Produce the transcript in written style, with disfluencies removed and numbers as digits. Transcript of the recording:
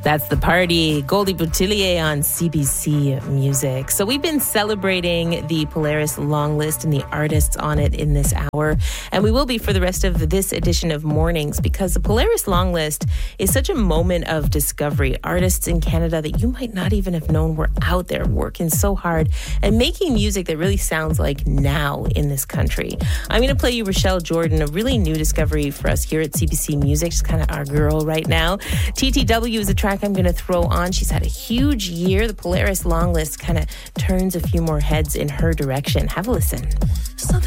That's The Party, Goldie Boutillier on CBC Music. So we've been celebrating the Polaris long list and the artists on it in this hour. And we will be for the rest of this edition of Mornings, because the Polaris long list is such a moment of discovery. Artists in Canada that you might not even have known were out there working so hard and making music that really sounds like now in this country. I'm going to play you Rochelle Jordan, a really new discovery for us here at CBC Music. She's kind of our girl right now. TTW is a track I'm going to throw on. She's had a huge year. The Polaris long list kind of turns a few more heads in her direction. Have a listen.